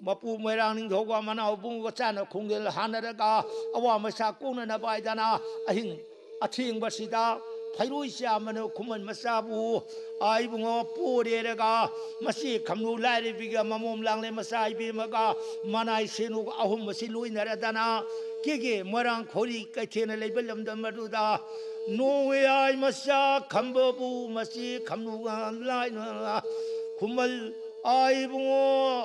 มาปูเมรังนิงโถกว่ามันเอาปุงก็จ้านะคงเดินหันนะกาเอาว่ามาชากุ้งนะไปจานะอหิงอธิงบัสิดาไพรุษยามันคุมันมาซาบูไอ้บุงปูเดรกามาสิคำนูไล่เรบิกามามมลังเลมาซาอีบีมากามันไอเซนุอาหุมมาสิลุยนระดานะเก๋ๆมรังขอรีกัยเทนเลยเบลลำดำมาดูดาโนเวไอมาซาคำบบูมาสิคำนูไล่นะคุมันไอ้บุง